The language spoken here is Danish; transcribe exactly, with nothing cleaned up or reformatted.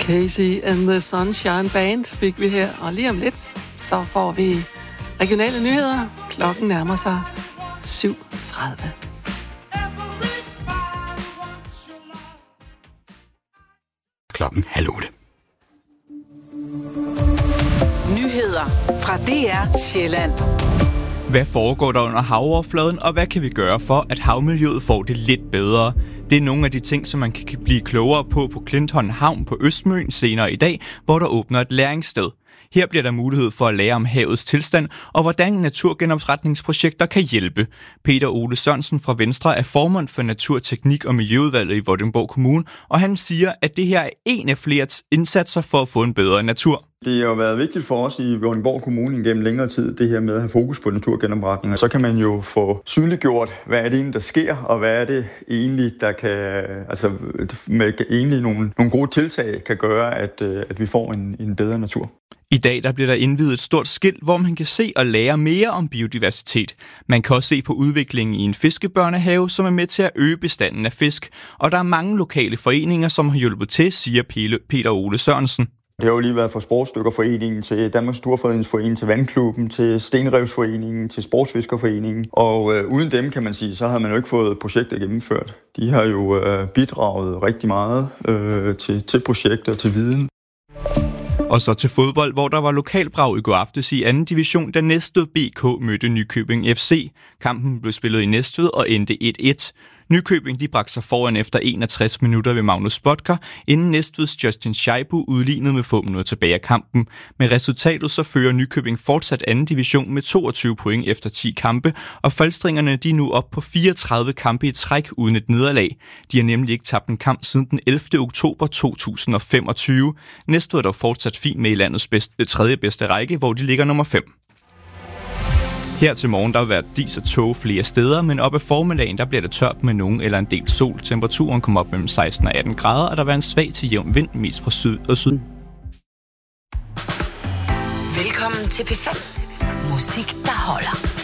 Casey and the Sunshine Band fik vi her, og lige om lidt, så får vi regionale nyheder. Klokken nærmer sig syv tredive. Klokken halv otte. Nyheder fra D R Sjælland. Hvad foregår der under havoverfladen, og hvad kan vi gøre for, at havmiljøet får det lidt bedre? Det er nogle af de ting, som man kan blive klogere på på Klintholm Havn på Østmøn senere i dag, hvor der åbner et læringssted. Her bliver der mulighed for at lære om havets tilstand og hvordan naturgenopretningsprojekter kan hjælpe. Peter Ole Sørensen fra Venstre er formand for Natur, Teknik og Miljøudvalget i Vordingborg Kommune, og han siger, at det her er en af flere indsatser for at få en bedre natur. Det har jo været vigtigt for os i Vordingborg Kommune gennem længere tid, det her med at have fokus på naturgenopretning. Og så kan man jo få synliggjort, hvad er det egentlig, der sker, og hvad er det egentlig, der kan, altså med egentlig nogle, nogle gode tiltag kan gøre, at, at vi får en, en bedre natur. I dag der bliver der indviet et stort skilt, hvor man kan se og lære mere om biodiversitet. Man kan også se på udviklingen i en fiskebørnehave, som er med til at øge bestanden af fisk. Og der er mange lokale foreninger, som har hjulpet til, siger Peter Ole Sørensen. Det har jo lige været fra Sportsdykkerforeningen til Danmarks Naturfredningsforening, til Vandklubben, til Stenrevsforeningen, til Sportsfiskerforeningen. Og øh, uden dem, kan man sige, så har man jo ikke fået projektet gennemført. De har jo øh, bidraget rigtig meget øh, til, til projekter og til viden. Og så til fodbold, hvor der var lokalbrag i går aftes i anden division, da Næstved B K mødte Nykøbing F C. Kampen blev spillet i Næstved og endte et et. Nykøbing de bragte sig foran efter enogtres minutter ved Magnus Botker, inden Næstveds Justin Scheibu udlignede med få minutter tilbage af kampen. Med resultatet så fører Nykøbing fortsat anden division med toogtyve point efter ti kampe, og Falstringerne de er nu op på fireogtredive kampe i træk uden et nederlag. De har nemlig ikke tabt en kamp siden den ellevte oktober to tusind og femogtyve. Næstved er dog fortsat fint med i landets bedste, tredje bedste række, hvor de ligger nummer fem. Her til morgen der vil være dis og tog flere steder, men op ad formiddagen der bliver det tørt med nogen eller en del sol. Temperaturen kommer op mellem seksten og atten grader, og der vil være en svag til jævn vind, mest fra syd og syd. Velkommen til P fem. Musik, der holder.